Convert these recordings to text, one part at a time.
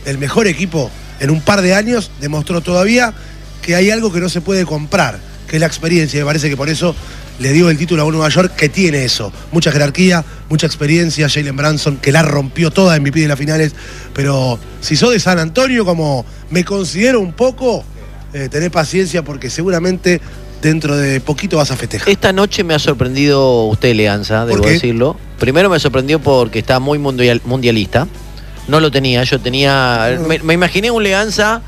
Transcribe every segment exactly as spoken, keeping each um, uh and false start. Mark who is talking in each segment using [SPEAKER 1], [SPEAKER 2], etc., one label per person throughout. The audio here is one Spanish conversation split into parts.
[SPEAKER 1] el mejor equipo en un par de años, demostró todavía que hay algo que no se puede comprar, que es la experiencia. Me parece que por eso le dio el título a un Nueva York que tiene eso. Mucha jerarquía, mucha experiencia. Jalen Brunson, que la rompió toda M V P de las finales. Pero si sos de San Antonio, como me considero un poco, eh, tenés paciencia porque seguramente dentro de poquito vas a festejar.
[SPEAKER 2] Esta noche me ha sorprendido usted, Leanza, debo decirlo. Primero me sorprendió porque está muy mundial, mundialista. No lo tenía, yo tenía... Me, me imaginé un Leanza...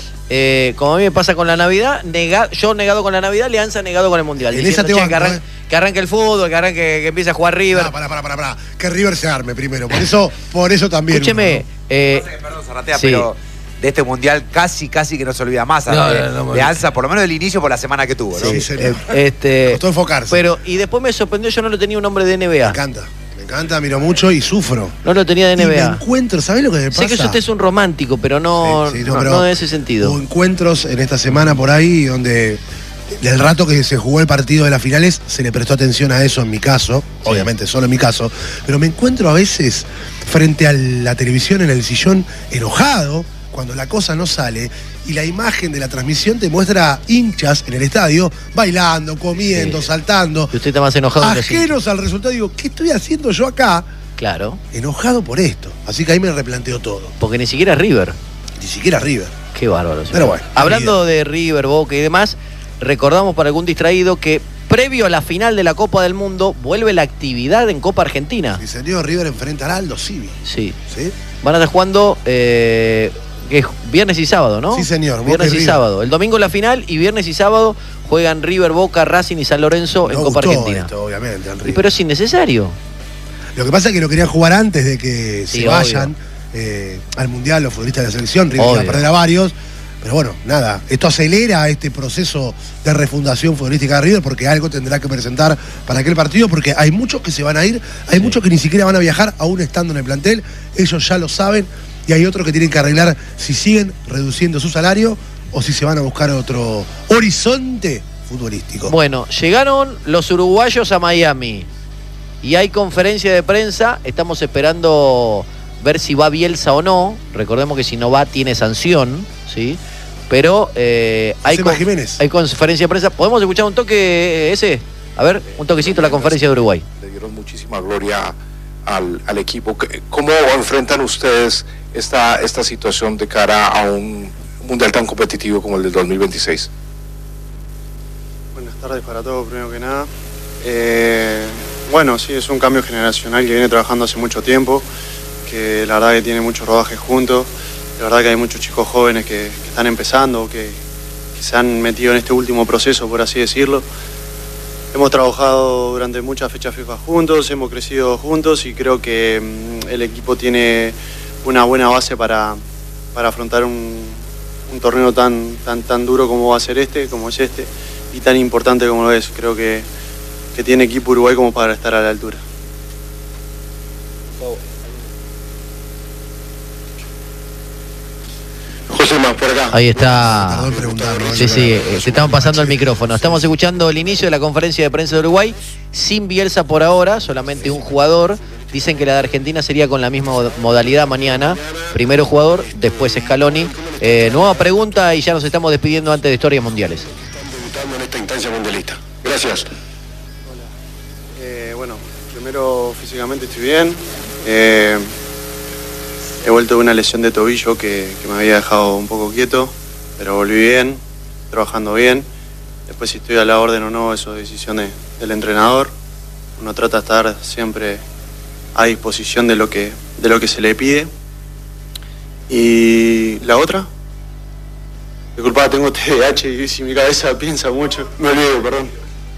[SPEAKER 2] Eh, como a mí me pasa con la Navidad, nega, yo negado con la Navidad, Leanza negado con el Mundial.
[SPEAKER 1] En
[SPEAKER 2] diciendo,
[SPEAKER 1] esa te
[SPEAKER 2] che,
[SPEAKER 1] banco,
[SPEAKER 2] que, arranque,
[SPEAKER 1] eh.
[SPEAKER 2] que arranque el fútbol, que arranque, que empiece a jugar River.
[SPEAKER 1] No, pará, pará, pará, pará. Que River se arme primero. Por eso, por eso también.
[SPEAKER 2] Escúcheme.
[SPEAKER 1] Uno, ¿no?
[SPEAKER 2] eh,
[SPEAKER 3] Perdón, Zarratea,
[SPEAKER 2] sí.
[SPEAKER 3] pero de este Mundial casi, casi que no se olvida más.
[SPEAKER 2] No,
[SPEAKER 3] de,
[SPEAKER 2] no, no,
[SPEAKER 3] de Alza, por lo menos del inicio, por la semana que tuvo, ¿no?
[SPEAKER 1] Sí, señor.
[SPEAKER 2] eh, este,
[SPEAKER 1] Costó enfocarse.
[SPEAKER 2] Pero, y después me sorprendió, yo no lo tenía un nombre de N B A.
[SPEAKER 1] Me encanta. Me encanta, miro mucho y sufro.
[SPEAKER 2] No lo tenía de N B A.
[SPEAKER 1] Y me encuentro, ¿sabés lo que me pasa?
[SPEAKER 2] Sé que usted es un romántico, pero no,
[SPEAKER 1] Sí, sí,
[SPEAKER 2] no,
[SPEAKER 1] no, pero
[SPEAKER 2] no de ese sentido.
[SPEAKER 1] Hubo encuentros en esta semana por ahí donde del rato que se jugó el partido de las finales se le prestó atención a eso en mi caso, sí. Obviamente solo en mi caso, pero me encuentro a veces frente a la televisión en el sillón enojado cuando la cosa no sale y la imagen de la transmisión te muestra hinchas en el estadio bailando, comiendo, sí. saltando.
[SPEAKER 2] Y usted está más enojado.
[SPEAKER 1] Ajenos al resultado. Digo, ¿qué estoy haciendo yo acá?
[SPEAKER 2] Claro.
[SPEAKER 1] Enojado por esto. Así que ahí me replanteo todo.
[SPEAKER 2] Porque ni siquiera River.
[SPEAKER 1] Ni siquiera River.
[SPEAKER 2] Qué bárbaro. Señor.
[SPEAKER 1] Pero bueno.
[SPEAKER 2] Hablando de River, Boca y demás, recordamos para algún distraído que previo a la final de la Copa del Mundo vuelve la actividad en Copa Argentina.
[SPEAKER 1] Mi señor, River enfrentará al Aldo Civi.
[SPEAKER 2] Sí.
[SPEAKER 1] ¿Sí?
[SPEAKER 2] Van a estar jugando eh, que es viernes y sábado, ¿no?
[SPEAKER 1] Sí, señor.
[SPEAKER 2] Viernes y, y sábado. El domingo la final y viernes y sábado juegan River, Boca, Racing y San Lorenzo no en Copa Argentina.
[SPEAKER 1] Esto, obviamente,
[SPEAKER 2] y pero es innecesario.
[SPEAKER 1] Lo que pasa es que lo querían jugar antes de que
[SPEAKER 2] sí,
[SPEAKER 1] se vayan eh, al Mundial los futbolistas de la selección. River iba a perder a varios. Pero bueno, nada, esto acelera este proceso de refundación futbolística de River porque algo tendrá que presentar para aquel partido, porque hay muchos que se van a ir, hay sí. muchos que ni siquiera van a viajar aún estando en el plantel, ellos ya lo saben, y hay otros que tienen que arreglar si siguen reduciendo su salario o si se van a buscar otro horizonte futbolístico.
[SPEAKER 2] Bueno, llegaron los uruguayos a Miami y hay conferencia de prensa, estamos esperando ver si va Bielsa o no, recordemos que si no va tiene sanción, ¿sí? Pero eh, hay, con, hay conferencia de prensa. ¿Podemos escuchar un toque ese? A ver, un toquecito la conferencia de Uruguay.
[SPEAKER 4] Le dieron muchísima gloria al, al equipo. ¿Cómo enfrentan ustedes esta, esta situación de cara a un mundial tan competitivo como el del dos mil veintiséis?
[SPEAKER 5] Buenas tardes para todos, primero que nada. Eh, bueno, sí, es un cambio generacional que viene trabajando hace mucho tiempo, que la verdad que tiene mucho rodaje juntos. La verdad que hay muchos chicos jóvenes que, que están empezando, que, que se han metido en este último proceso, por así decirlo. Hemos trabajado durante muchas fechas FIFA juntos, hemos crecido juntos y creo que mmm, el equipo tiene una buena base para, para afrontar un, un torneo tan, tan, tan duro como va a ser este, como es este, y tan importante como lo es. Creo que, que tiene equipo Uruguay como para estar a la altura.
[SPEAKER 2] Ahí está. Sí, sí, te estaban pasando el micrófono. Estamos escuchando el inicio de la conferencia de prensa de Uruguay, sin Bielsa por ahora, solamente un jugador. Dicen que la de Argentina sería con la misma modalidad mañana. Primero jugador, después Scaloni. Eh, nueva pregunta y ya nos estamos despidiendo antes de Historias Mundiales.
[SPEAKER 4] Debutando en esta instancia mundialista. Gracias.
[SPEAKER 5] Hola. Eh, bueno, primero físicamente estoy bien. Eh, He vuelto de una lesión de tobillo que, que me había dejado un poco quieto, pero volví bien, trabajando bien. Después si estoy a la orden o no, eso es decisión de, del entrenador. Uno trata de estar siempre a disposición de lo que, de lo que se le pide. ¿Y la otra? Disculpa, tengo T D A H y si mi cabeza piensa mucho, me olvido, perdón.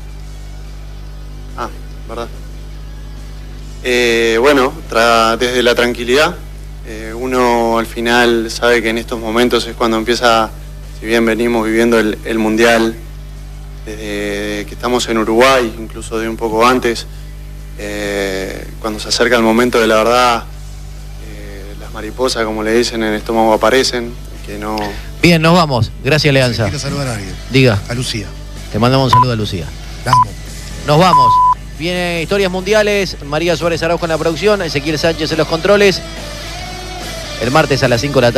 [SPEAKER 5] Ah, verdad. Eh, bueno, tra- desde la tranquilidad. Eh, uno al final sabe que en estos momentos es cuando empieza, si bien venimos viviendo el, el Mundial desde que estamos en Uruguay, incluso de un poco antes, eh, cuando se acerca el momento de la verdad, eh, las mariposas, como le dicen, en el estómago aparecen, que no...
[SPEAKER 2] Bien, nos vamos. Gracias, Leanza.
[SPEAKER 1] Quiero saludar a alguien.
[SPEAKER 2] Diga.
[SPEAKER 1] A Lucía.
[SPEAKER 2] Te mandamos un saludo a Lucía.
[SPEAKER 1] La amo.
[SPEAKER 2] Nos vamos. Viene Historias Mundiales, María Suárez Araujo en la producción, Ezequiel Sánchez en los controles. El martes a las cinco de la tarde.